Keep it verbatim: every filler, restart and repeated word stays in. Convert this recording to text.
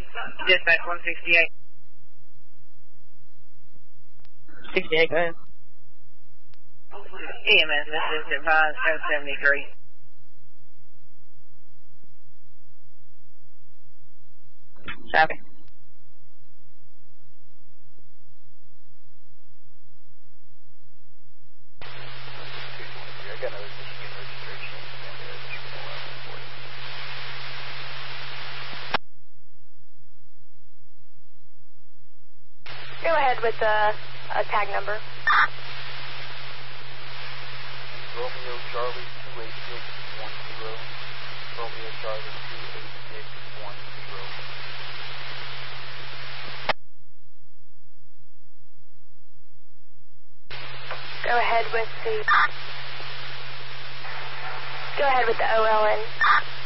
Dispatch one sixty-eight. sixty-eight, go ahead. E M S, this is advised oh seventy-three. Copy. I got another Michigan registration and uh, Michigan eleven for you. Go ahead with the uh, tag number. Romeo Charlie two eight six one zero. Romeo Charlie two eight six one zero. Go ahead with the. Go ahead with the O L N.